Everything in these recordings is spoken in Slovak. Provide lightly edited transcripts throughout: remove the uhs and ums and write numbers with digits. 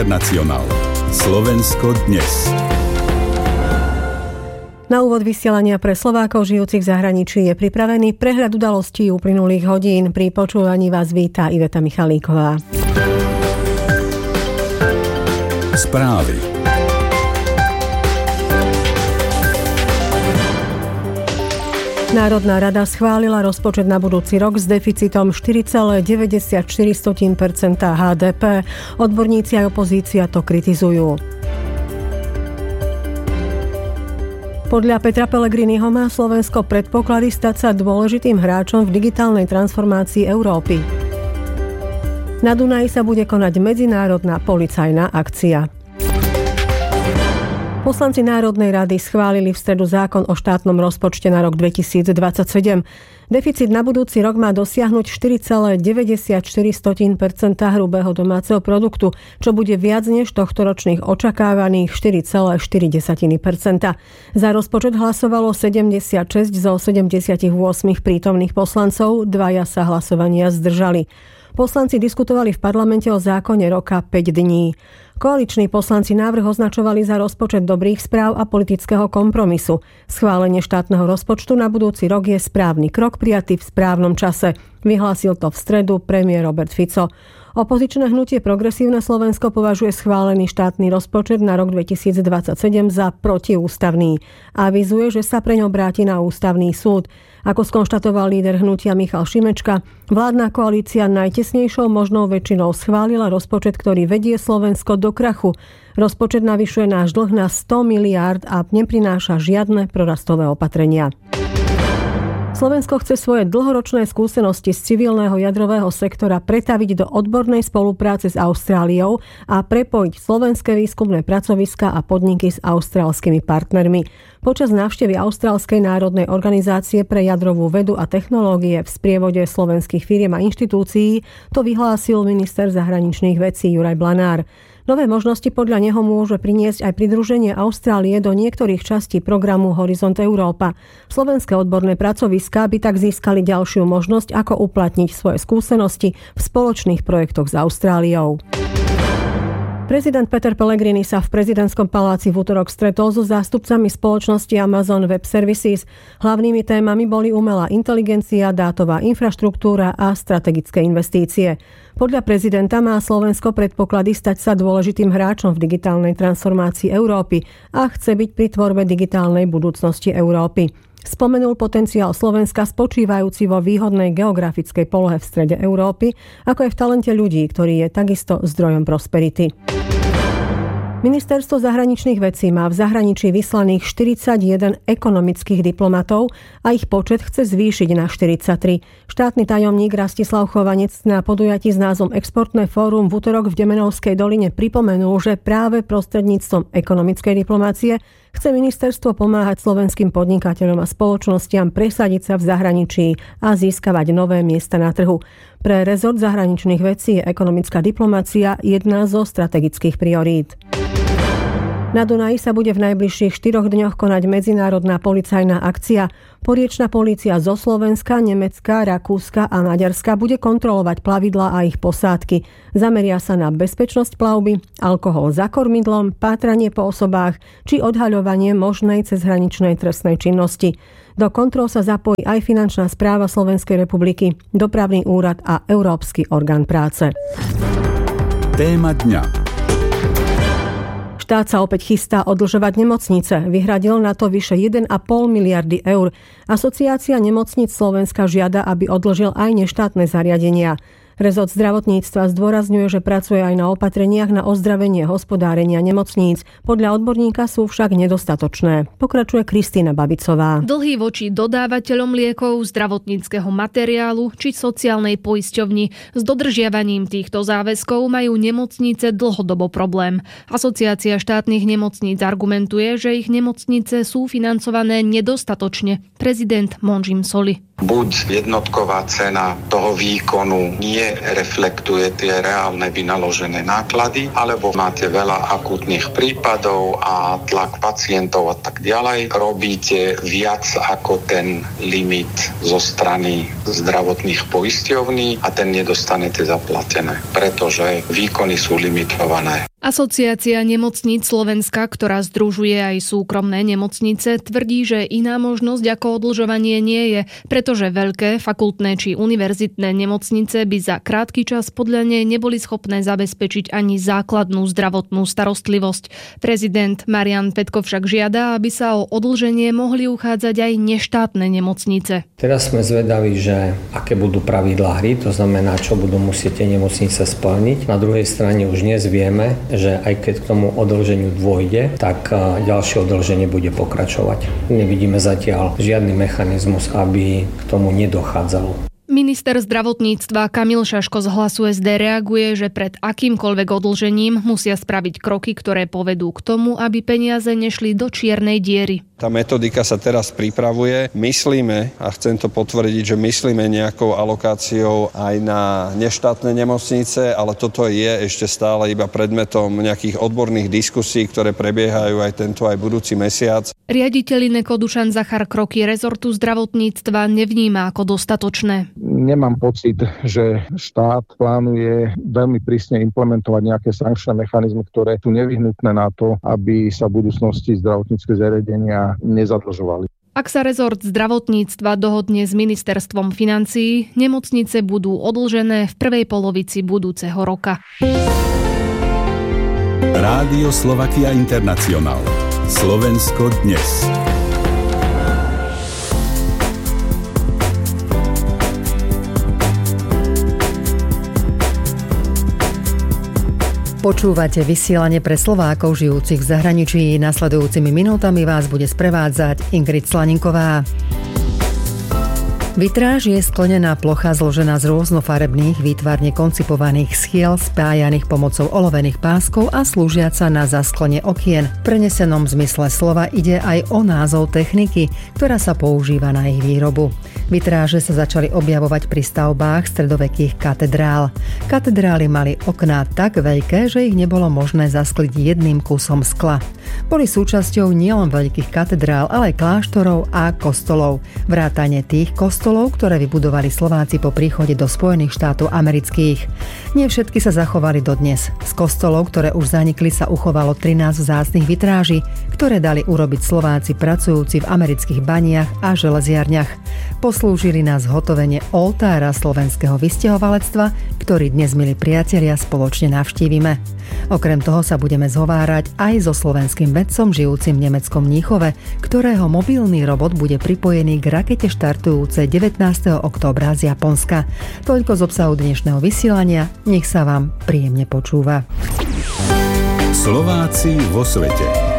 Nacionál. Slovensko dnes. Na úvod vysielania pre Slovákov žijúcich v zahraničí je pripravený prehľad udalostí uplynulých hodín. Pri počúvaní vás víta Iveta Michalíková. Správy. Národná rada schválila rozpočet na budúci rok s deficitom 4,94% HDP. Odborníci a opozícia to kritizujú. Podľa Petra Pellegriniho má Slovensko predpoklady stať sa dôležitým hráčom v digitálnej transformácii Európy. Na Dunaji sa bude konať medzinárodná policajná akcia. Poslanci Národnej rady schválili v stredu zákon o štátnom rozpočte na rok 2027. Deficit na budúci rok má dosiahnuť 4,94% hrubého domáceho produktu, čo bude viac než tohtoročných očakávaných 4,4%. Za rozpočet hlasovalo 76 zo 78 prítomných poslancov, dvaja sa hlasovania zdržali. Poslanci diskutovali v parlamente o zákone roka 5 dní. Koaliční poslanci návrh označovali za rozpočet dobrých správ a politického kompromisu. Schválenie štátneho rozpočtu na budúci rok je správny krok prijatý v správnom čase. Vyhlásil to v stredu premiér Robert Fico. Opozičné hnutie Progresívne Slovensko považuje schválený štátny rozpočet na rok 2027 za protiústavný. Avizuje, že sa preň obráti na ústavný súd. Ako skonštatoval líder hnutia Michal Šimečka, vládna koalícia najtesnejšou možnou väčšinou schválila rozpočet, ktorý vedie Slovensko do krachu. Rozpočet navyšuje náš dlh na 100 miliárd a neprináša žiadne prorastové opatrenia. Slovensko chce svoje dlhoročné skúsenosti z civilného jadrového sektora pretaviť do odbornej spolupráce s Austráliou a prepojiť slovenské výskumné pracoviská a podniky s austrálskymi partnermi. Počas návštevy Austrálskej národnej organizácie pre jadrovú vedu a technológie v sprievode slovenských firiem a inštitúcií to vyhlásil minister zahraničných vecí Juraj Blanár. Nové možnosti podľa neho môže priniesť aj pridruženie Austrálie do niektorých častí programu Horizont Európa. Slovenské odborné pracoviská by tak získali ďalšiu možnosť, ako uplatniť svoje skúsenosti v spoločných projektoch s Austráliou. Prezident Peter Pellegrini sa v prezidentskom paláci v utorok stretol so zástupcami spoločnosti Amazon Web Services. Hlavnými témami boli umelá inteligencia, dátová infraštruktúra a strategické investície. Podľa prezidenta má Slovensko predpoklady stať sa dôležitým hráčom v digitálnej transformácii Európy a chce byť pri tvorbe digitálnej budúcnosti Európy. Spomenul potenciál Slovenska spočívajúci vo výhodnej geografickej polohe v strede Európy, ako aj v talente ľudí, ktorý je takisto zdrojom prosperity. Ministerstvo zahraničných vecí má v zahraničí vyslaných 41 ekonomických diplomatov a ich počet chce zvýšiť na 43. Štátny tajomník Rastislav Chovanec na podujatí s názvom Exportné fórum v utorok v Demenovskej doline pripomenul, že práve prostredníctvom ekonomickej diplomácie chce ministerstvo pomáhať slovenským podnikateľom a spoločnostiam presadiť sa v zahraničí a získavať nové miesta na trhu. Pre rezort zahraničných vecí je ekonomická diplomácia jedna zo strategických priorít. Na Dunaji sa bude v najbližších 4 dňoch konať medzinárodná policajná akcia. Poriečna polícia zo Slovenska, Nemecka, Rakúska a Maďarska bude kontrolovať plavidlá a ich posádky. Zameria sa na bezpečnosť plavby, alkohol za kormidlom, pátranie po osobách či odhaľovanie možnej cezhraničnej trestnej činnosti. Do kontrol sa zapojí aj Finančná správa Slovenskej republiky, Dopravný úrad a Európsky orgán práce. Téma dňa. Štát sa opäť chystá odlžovať nemocnice. Vyhradil na to vyše 1,5 miliardy eur. Asociácia nemocníc Slovenska žiada, aby odložil aj neštátne zariadenia. Rezort zdravotníctva zdôrazňuje, že pracuje aj na opatreniach na ozdravenie hospodárenia nemocníc. Podľa odborníka sú však nedostatočné. Pokračuje Kristína Babicová. Dlhy voči dodávateľom liekov, zdravotníckeho materiálu či sociálnej poisťovni. S dodržiavaním týchto záväzkov majú nemocnice dlhodobo problém. Asociácia štátnych nemocníc argumentuje, že ich nemocnice sú financované nedostatočne. Prezident Monžim Soli. Buď jednotková cena toho výkonu nie reflektuje tie reálne vynaložené náklady, alebo máte veľa akútnych prípadov a tlak pacientov a tak ďalej. Robíte viac ako ten limit zo strany zdravotných poisťovní a ten nedostanete zaplatené, pretože výkony sú limitované. Asociácia nemocníc Slovenska, ktorá združuje aj súkromné nemocnice, tvrdí, že iná možnosť ako odlžovanie nie je, pretože veľké fakultné či univerzitné nemocnice by za krátky čas podľa nej neboli schopné zabezpečiť ani základnú zdravotnú starostlivosť. Prezident Marian Petko však žiada, aby sa o odlženie mohli uchádzať aj neštátne nemocnice. Teraz sme zvedaví, že aké budú pravidlá hry, to znamená, čo budú musieť tie nemocnice splniť. Na druhej strane už dnes vieme, že aj keď k tomu odĺženiu dôjde, tak ďalšie odĺženie bude pokračovať. Nevidíme zatiaľ žiadny mechanizmus, aby k tomu nedochádzalo. Minister zdravotníctva Kamil Šaško z Hlasu SD reaguje, že pred akýmkoľvek odĺžením musia spraviť kroky, ktoré povedú k tomu, aby peniaze nešli do čiernej diery. Tá metodika sa teraz pripravuje. Myslíme, a chcem to potvrdiť, že myslíme nejakou alokáciou aj na neštátne nemocnice, ale toto je ešte stále iba predmetom nejakých odborných diskusí, ktoré prebiehajú aj tento, aj budúci mesiac. Riaditeľ INECO Dušan Zachar kroky rezortu zdravotníctva nevníma ako dostatočné. Nemám pocit, že štát plánuje veľmi prísne implementovať nejaké sankčné mechanizmy, ktoré sú nevyhnutné na to, aby sa v budúcnosti zdravotnícke zariadenia nezadlžovali. Ak sa rezort zdravotníctva dohodne s ministerstvom financií, nemocnice budú odĺžené v prvej polovici budúceho roka. Rádio Slovakia International. Slovensko dnes. Počúvate vysielanie pre Slovákov žijúcich v zahraničí. Nasledujúcimi minútami vás bude sprevádzať Ingrid Slaninková. Vitráž je sklenená plocha zložená z rôznofarebných, výtvarne koncipovaných schiel spájaných pomocou olovených páskov a slúžiaca na zasklenie okien. V prenesenom zmysle slova ide aj o názov techniky, ktorá sa používa na ich výrobu. Vitráže sa začali objavovať pri stavbách stredovekých katedrál. Katedrály mali okná tak veľké, že ich nebolo možné zaskliť jedným kusom skla. Boli súčasťou nielen veľkých katedrál, ale aj kláštorov a kostolov. Vrátane tých kostolov, ktoré vybudovali Slováci po príchode do Spojených štátov amerických. Nie všetky sa zachovali dodnes. Z kostolov, ktoré už zanikli, sa uchovalo 13 vzácnych vitráží, ktoré dali urobiť Slováci pracujúci v amerických baniach a železiarniach. Poslúžili na zhotovenie oltára slovenského vysťahovalectva, ktorý dnes, milí priatelia, spoločne navštívime. Okrem toho sa budeme zhovárať aj so slovenským vedcom žijúcim v nemeckom Mníchove, ktorého mobilný robot bude pripojený k rakete štartujúcej 19. októbra z Japonska. Toľko z obsahu dnešného vysielania. Nech sa vám príjemne počúva. Slováci vo svete.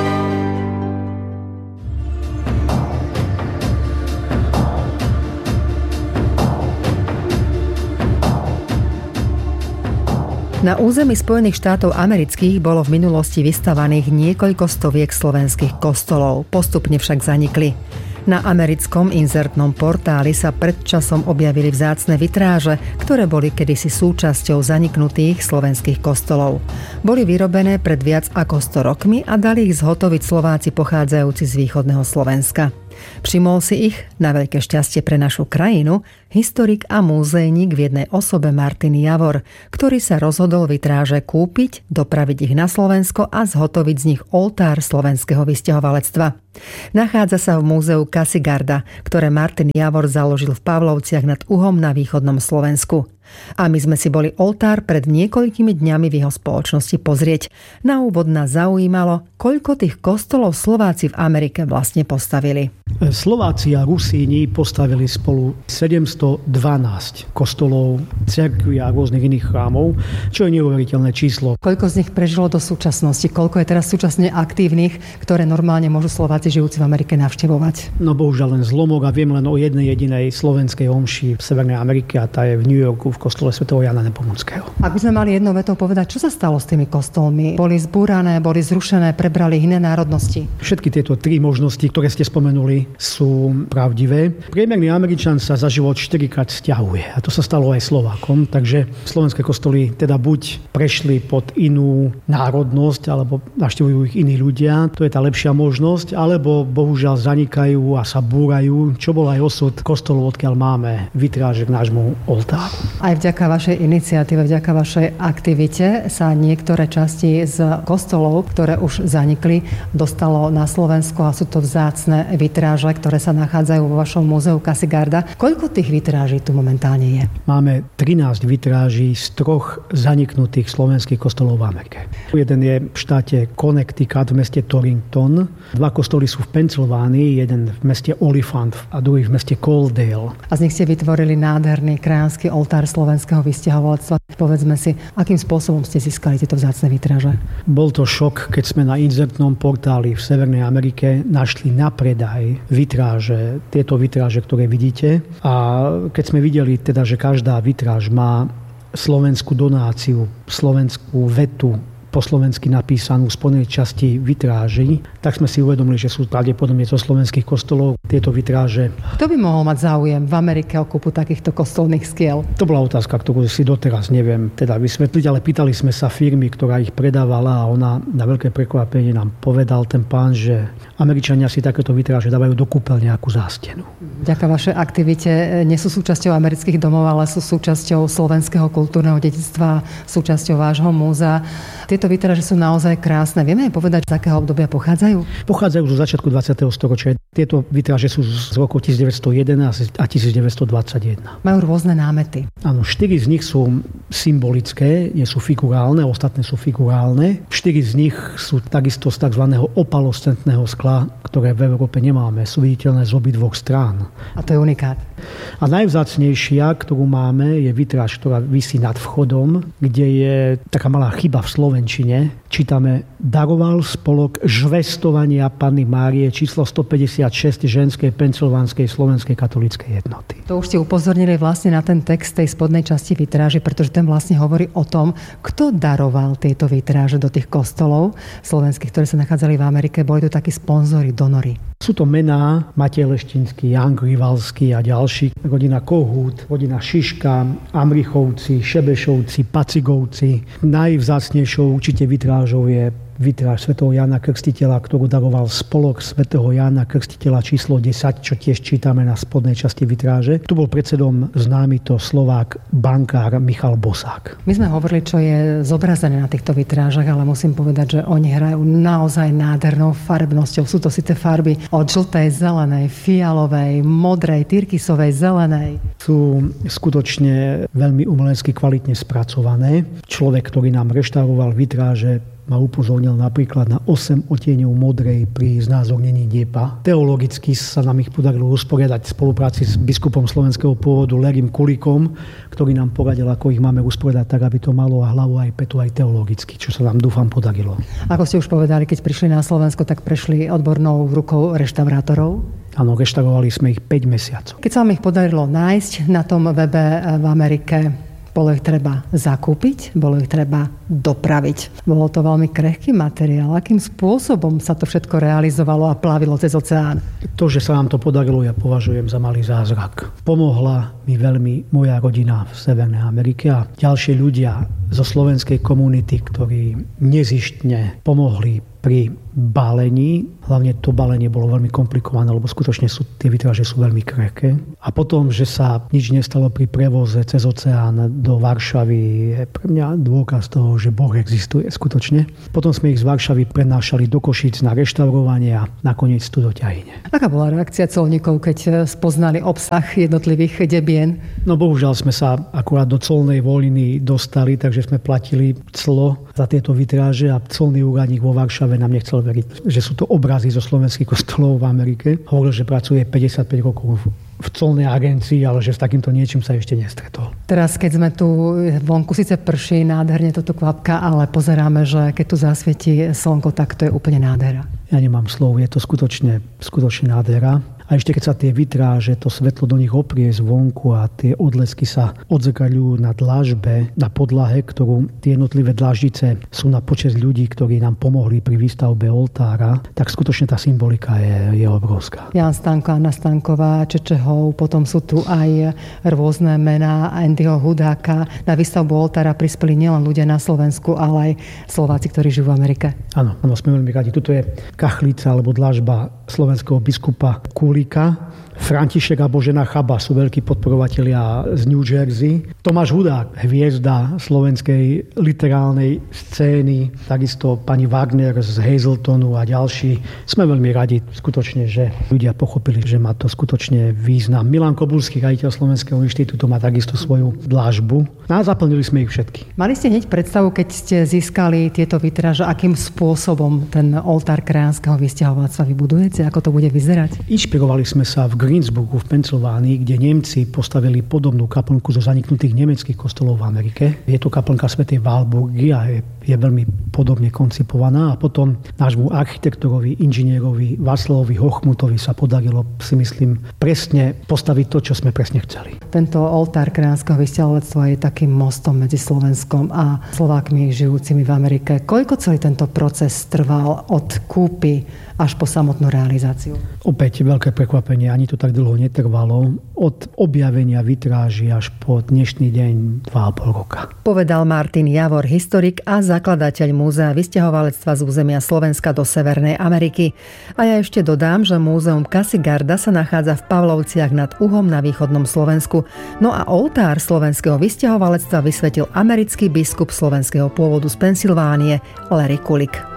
Na území Spojených štátov amerických bolo v minulosti vystavaných niekoľko stoviek slovenských kostolov, postupne však zanikli. Na americkom inzertnom portáli sa pred časom objavili vzácne vitráže, ktoré boli kedysi súčasťou zaniknutých slovenských kostolov. Boli vyrobené pred viac ako 100 rokmi a dali ich zhotoviť Slováci pochádzajúci z východného Slovenska. Všimol si ich, na veľké šťastie pre našu krajinu, historik a múzejník v jednej osobe Martin Javor, ktorý sa rozhodol vitráže kúpiť, dopraviť ich na Slovensko a zhotoviť z nich oltár slovenského vysťahovalectva. Nachádza sa v múzeu Kasigarda, ktoré Martin Javor založil v Pavlovciach nad Uhom na východnom Slovensku. A my sme si boli oltár pred niekoľkými dňami v jeho spoločnosti pozrieť. Na úvod nás zaujímalo, koľko tých kostolov Slováci v Amerike vlastne postavili. Slováci a Rusíni postavili spolu 712 kostolov, cirkví a rôznych iných chrámov, čo je neuveriteľné číslo. Koľko z nich prežilo do súčasnosti? Koľko je teraz súčasne aktívnych, ktoré normálne môžu Slováci žijúci v Amerike navštevovať? No bohužiaľ len zlomok a viem len o jednej jedinej slovenskej omši v Severnej Amerike a tá je v New Yorku v kostole svätého Jana Nepomuckého. Ak by sme mali jednou vetou povedať, čo sa stalo s tými kostolmi? Boli zbúrané, boli zrušené, prebrali iné národnosti? Všetky tieto tri možnosti, ktoré ste spomenuli, sú pravdivé. Priemerný Američan sa za život 4-krát sťahuje a to sa stalo aj Slovákom, takže slovenské kostoly teda buď prešli pod inú národnosť, alebo navštevujú ich iní ľudia, to je tá lepšia možnosť, alebo bohužiaľ zanikajú a sa búrajú, čo bol aj osud kostolov, odkiaľ máme vitráže k nášmu oltáru. Aj vďaka vašej iniciatíve, vďaka vašej aktivite sa niektoré časti z kostolov, ktoré už zanikli, dostalo na Slovensku a sú to vzácne vitráže, ktoré sa nachádzajú vo vašom múzeu Casigarda. Koľko tých vitráží tu momentálne je? Máme 13 vitráží z 3 zaniknutých slovenských kostolov v Amerike. Jeden je v štáte Connecticut v meste Torrington. 2 kostoly sú v Pensylvánii, jeden v meste Oliphant a druhý v meste Coaldale. A z nich ste vytvorili nádherný krajanský oltár slovenského vysťahovalectva. Povedzme si, akým spôsobom ste získali tieto vzácne vitráže? Bol to šok, keď sme na inzertnom portáli v Severnej Amerike našli na predaj vitráže, tieto vitráže, ktoré vidíte. A keď sme videli teda, že každá vitráž má slovenskú donáciu, slovenskú vetu, po slovensky napísanú v spodnej časti vitráži, tak sme si uvedomili, že sú pravdepodobne zo slovenských kostolov tieto vitráže. Kto by mohol mať záujem v Amerike o kúpu takýchto kostolných skiel? To bola otázka, ktorú si doteraz neviem teda vysvetliť, ale pýtali sme sa firmy, ktorá ich predávala a ona na veľké prekvapenie nám povedal ten pán, že Američania si takéto vitráže dávajú do kúpeľne ako zástenu. Vďaka vašej aktivite nie sú súčasťou amerických domov, ale sú súčasťou slovenského kultúrneho dedičstva, súčasťou vášho múzea. Tieto vitráže sú naozaj krásne. Vieme aj povedať, z akého obdobia pochádzajú? Pochádzajú zo začiatku 20. storočia. Tieto vitráže sú z roku 1911 a 1921. Majú rôzne námety. Áno, 4 z nich sú symbolické, nie sú figurálne, ostatné sú figurálne. 4 z nich sú takisto z tzv. Opalescentného skla, ktoré v Európe nemáme. Sú viditeľné z obidvoch strán. A to je unikát. A najvzácnejšia, ktorú máme, je vitráž, ktorá visí nad vchodom, kde je taká malá chyba v slovenčine. Čítame: daroval spolok žvestovania Panny Márie číslo 156 ženskej pensylvánskej slovenskej katolíckej jednoty. To už ste upozornili vlastne na ten text tej spodnej časti vitráže, pretože ten vlastne hovorí o tom, kto daroval tieto vitráže do tých kostolov slovenských, ktoré sa nachádzali v Amerike. Boli to takí sponzori, donory. Sú to mená Matej Leštinský, Jan Grivalský a ďalší. Rodina Kohút, rodina Šiška, Amrichovci, Šebešovci, Pacigovci. Najvzácnejšou určite vitrážou je vitráž svätého Jána Krstiteľa, ktorú daroval spolok svätého Jána Krstiteľa číslo 10, čo tiež čítame na spodnej časti vitráže. Tu bol predsedom známy to Slovák bankár Michal Bosák. My sme hovorili, čo je zobrazené na týchto vitrážach, ale musím povedať, že oni hrajú naozaj nádhernou farebnosťou. Sú to síce farby od žltej, zelenej, fialovej, modrej, tyrkysovej, zelenej. Sú skutočne veľmi umelecky kvalitne spracované. Človek, ktorý nám reštauroval vitráže, ma upozornil napríklad na 8 odtieňov modrej pri znázornení neba. Teologicky sa nám ich podarilo usporiadať v spolupráci s biskupom slovenského pôvodu Lerim Kulikom, ktorý nám poradil, ako ich máme usporiadať tak, aby to malo a hlavu aj petu aj teologicky, čo sa nám dúfam podarilo. Ako ste už povedali, keď prišli na Slovensko, tak prešli odbornou rukou reštaurátorov? Áno, reštaurovali sme ich 5 mesiacov. Keď sa vám ich podarilo nájsť na tom webe v Amerike, bolo ich treba zakúpiť, bolo ich treba dopraviť. Bolo to veľmi krehký materiál. Akým spôsobom sa to všetko realizovalo a plávilo cez oceán? To, že sa nám to podarilo, ja považujem za malý zázrak. Pomohla mi veľmi moja rodina v Severnej Amerike a ďalšie ľudia zo slovenskej komunity, ktorí nezištne pomohli pri balení. Hlavne to balenie bolo veľmi komplikované, lebo skutočne tie vitráže sú veľmi krehké. A potom, že sa nič nestalo pri prevoze cez oceán do Varšavy, je pre mňa dôkaz toho, že Boh existuje skutočne. Potom sme ich z Varšavy prenášali do Košíc na reštaurovanie a nakoniec tu do Ťahyne. Aká bola reakcia colníkov, keď spoznali obsah jednotlivých debien? No bohužiaľ sme sa akurát do colnej voľny dostali, takže sme platili clo za tieto vitráže a colný úradník vo Varšave nám nechcel veriť, že sú to obrazy zo slovenských kostolov v Amerike. Hovoril, že pracuje 55 rokov v colnej agencii, ale že s takýmto niečím sa ešte nestretol. Teraz, keď sme tu vonku, síce prší, nádherne toto kvapka, ale pozeráme, že keď tu zasvietí slnko, tak to je úplne nádhera. Ja nemám slov, je to skutočne nádhera. A ešte keď sa tie vitráže, to svetlo do nich oprie zvonku a tie odlesky sa odzrkadľujú na dlažbe, na podlahe, ktorú tie jednotlivé dlaždice sú na počesť ľudí, ktorí nám pomohli pri výstavbe oltára, tak skutočne tá symbolika je obrovská. Jan Stanko, Anna Stanková, Čečehov, potom sú tu aj rôzne mená Andyho Hudáka. Na výstavbu oltára prispeli nielen ľudia na Slovensku, ale aj Slováci, ktorí žijú v Amerike. Áno, sme veľmi radi. Tuto je kachlica alebo dlažba slovenského biskupa Kulika, František a Božena Chaba sú veľkí podporovatelia z New Jersey. Tomáš Hudák, hviezda slovenskej literálnej scény, takisto pani Wagner z Hazeltonu a ďalší. Sme veľmi radi skutočne, že ľudia pochopili, že má to skutočne význam. Milan Kobulský, riaditeľ Slovenského inštitútu, má takisto svoju dlážbu. A zaplnili sme ich všetky. Mali ste hneď predstavu, keď ste získali tieto vitráže, akým spôsobom ten oltár kráľovského vysťahovalectva vybudujete? Ako to bude vyzerať? Inšpirovali sme sa v Greensburgu v Pensylvánii, kde Nemci postavili podobnú kaplnku zo zaniknutých nemeckých kostolov v Amerike. Je to kaplnka svätej Walburgy a je veľmi podobne koncipovaná. A potom nášmu architektorovi, inžinierovi Václavovi Hochmutovi sa podarilo, si myslím, presne postaviť to, čo sme presne chceli. Tento oltár kráľovského vysťahovalectva je takým mostom medzi Slovenskom a Slovákmi žijúcimi v Amerike. Koľko celý tento proces trval od kúpy až po samotnú realizáciu? Opäť veľké prekvapenie, ani to tak dlho netrvalo. Od objavenia vitráží až po dnešný deň 2,5 roka. Povedal Martin Javor, historik a zakladateľ Múzea vysťahovalectva z územia Slovenska do Severnej Ameriky. A ja ešte dodám, že múzeum Kasigarda sa nachádza v Pavlovciach nad Uhom na východnom Slovensku. No a oltár slovenského vysťahovalectva vysvetil americký biskup slovenského pôvodu z Pensylvánie Larry Kulik.